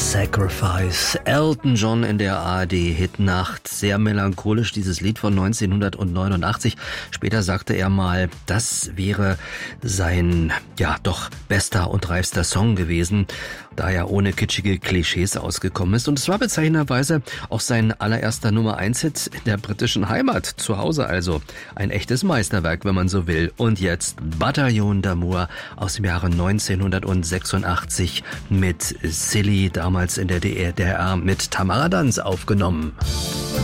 Sacrifice. Elton John in der ARD-Hitnacht. Sehr melancholisch, dieses Lied von 1989. Später sagte er mal, das wäre sein, doch bester und reifster Song gewesen, da er ohne kitschige Klischees ausgekommen ist. Und es war bezeichnenderweise auch sein allererster Nummer-1-Hit in der britischen Heimat, zu Hause also. Ein echtes Meisterwerk, wenn man so will. Und jetzt Bataillon d'Amour aus dem Jahre 1986 mit Silly, damals in der DDR mit Tamara Danz aufgenommen.